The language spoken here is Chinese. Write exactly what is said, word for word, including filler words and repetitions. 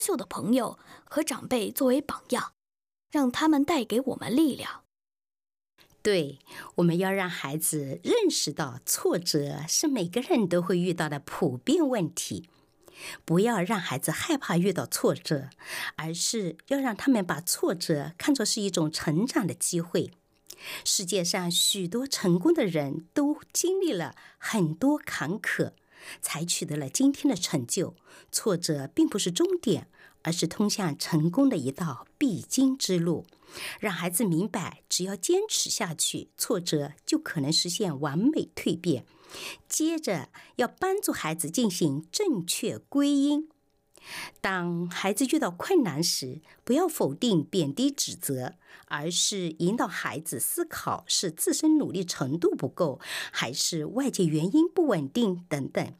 秀的朋友和长辈作为榜样，让他们带给我们力量。 对，我们要让孩子认识到挫折是每个人都会遇到的普遍问题，不要让孩子害怕遇到挫折，而是要让他们把挫折看作是一种成长的机会。世界上许多成功的人都经历了很多坎坷，才取得了今天的成就。挫折并不是终点，而是通向成功的一道必经之路。让孩子明白，只要坚持下去，挫折就可能实现完美蜕变。接着要帮助孩子进行正确归因。当孩子遇到困难时，不要否定、贬低、指责，而是引导孩子思考是自身努力程度不够，还是外界原因不稳定等等。